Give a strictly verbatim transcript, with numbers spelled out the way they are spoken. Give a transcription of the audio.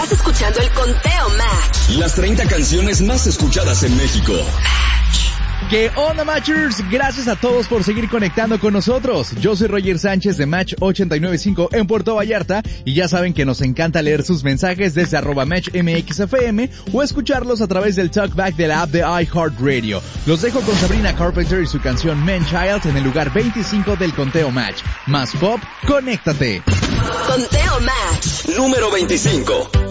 Estás escuchando el Conteo Match. Las treinta canciones más escuchadas en México. ¿Qué onda, Matchers? Gracias a todos por seguir conectando con nosotros. Yo soy Roger Sánchez de Match ochenta y nueve punto cinco en Puerto Vallarta y ya saben que nos encanta leer sus mensajes desde arroba Match M X F M o escucharlos a través del talkback de la app de iHeartRadio. Los dejo con Sabrina Carpenter y su canción Man Child en el lugar veinticinco del Conteo Match. Más pop, conéctate. Conteo Match. Número veinticinco.